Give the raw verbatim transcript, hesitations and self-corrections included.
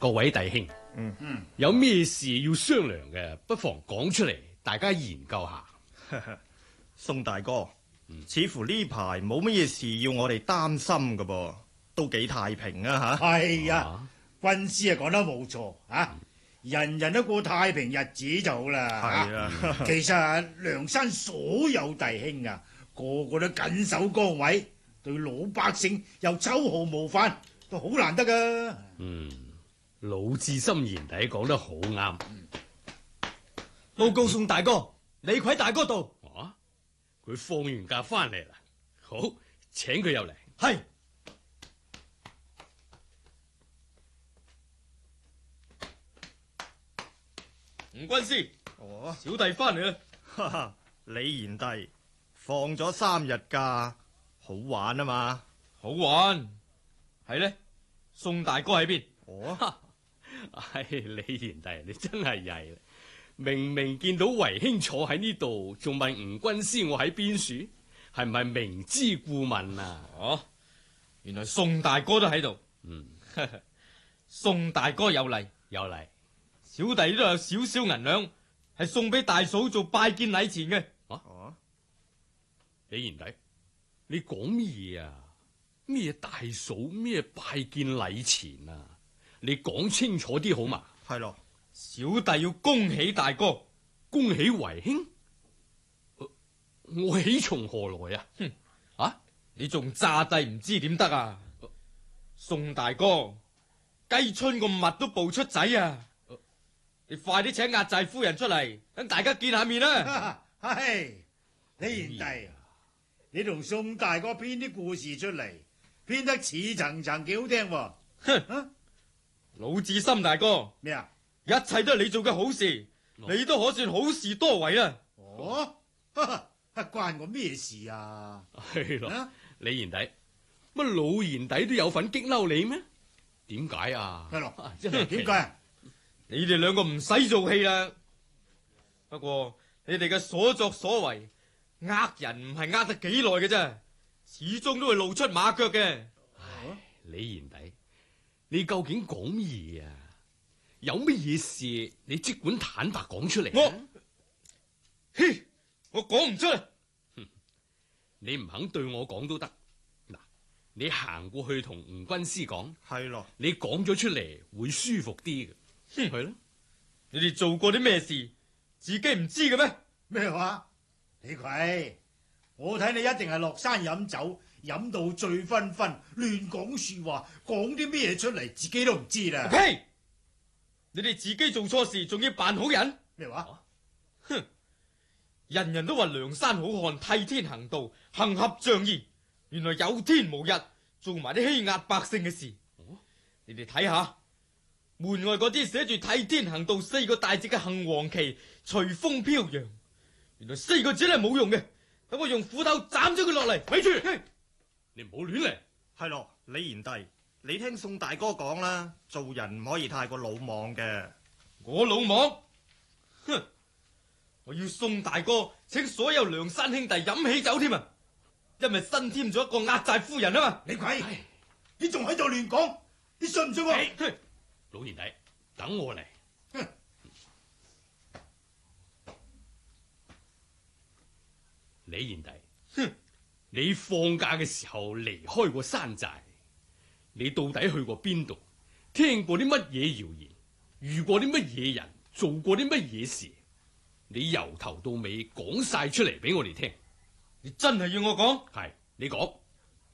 各位弟兄， 嗯嗯， 有咩事要商量嘅，不妨講出嚟，大家研究下。 宋大哥，嗯、似乎呢排冇乜嘢事要我哋擔心噶噃，都幾太平啊吓。 係啊，軍師啊講得冇錯啊，人人都過太平日子就好啦。 係啊， 啊其實梁山所有弟兄啊，個個都緊守崗位，對老百姓又秋毫無犯，都好難得噶。 嗯，魯智深賢弟講得好啱。 報告宋大哥，李逵大哥到。 啊，佢放完假翻嚟啦。好，請佢入嚟。 係。 吳軍師， 哦， 小弟翻嚟啦。 哈哈，李賢弟放咗三日假，好玩啊嘛。 好玩係呢？宋大哥喺邊？ 哦， 唉，李賢弟，你真係曳啦！明明見到維兄坐喺呢度，仲問吳軍師我喺邊處，係唔係明知故問啊？ 哦，原來宋大哥都喺度。 嗯， 宋大哥有禮， 有禮。 小弟都有少少銀兩，係送俾大嫂做拜見禮錢嘅。 啊，哦，李賢弟，你講咩嘢啊？咩大嫂咩拜見禮錢啊？你講清楚啲好嘛？ 係咯， 小弟要恭喜大哥， 恭喜維兄。我喜從何來啊？ 哼，啊，你仲詐帝唔知點得啊？宋大哥，雞春個蜜都步出仔啊！你快啲請壓寨夫人出嚟，等大家見下面啦。 係，李賢弟，你同宋大哥編啲故事出嚟，編得似層層幾好聽喎。 哼，魯智深大哥， 咩啊？ 一切都係你做嘅好事，你都可算好事多為啦。 哦，哈哈，關我咩事啊？ 係咯，李賢弟，乜老賢弟都有份激嬲你咩？點解啊？ 係咯，真係點解啊？ 你哋兩個唔使做戲啦。不過你哋嘅所作所為，呃人唔係呃得幾耐嘅啫，始終都會露出馬腳嘅。 唉，李賢弟，你究竟講乜嘢啊？有乜嘢事你即管坦白講出嚟。 我，嘿，我講唔出嚟。 你唔肯對我講都得。嗱，你行過去同吳軍師講， 係咯， 你講咗出嚟會舒服啲嘅。 哼， 係咯， 你哋做過啲咩事，自己唔知嘅咩？ 咩話？李逵，我睇你一定係落山飲酒，飲到醉醺醺，亂講說話，講啲咩出嚟，自己都唔知啦。 呸！你哋自己做錯事，仲要扮好人？ 咩話？ 哼！人人都話梁山好漢替天行道，行俠仗義，原來有天無日做埋啲欺壓百姓嘅事。哦、你哋睇下門外嗰啲寫住替天行道四個大字嘅杏黃旗隨風飄揚，原來四個字係冇用嘅，等我用斧頭斬咗佢落嚟。咪住， 你唔好亂嚟。 係咯，李賢弟，你聽宋大哥講啦，做人唔可以太過魯莽嘅。 我魯莽？哼！我要宋大哥請所有梁山兄弟飲喜酒添啊！因為新添咗一個壓寨夫人啊嘛！ 李逵，你仲喺度亂講，你信唔信我？ 老賢弟，等我嚟。李賢弟， 哼， 你放假嘅時候離開過山寨，你到底去過邊度？聽過啲乜嘢謠言？遇過啲乜嘢人？做過啲乜嘢事？你由頭到尾講晒出嚟俾我哋聽。 你真係要我講？ 係，你講。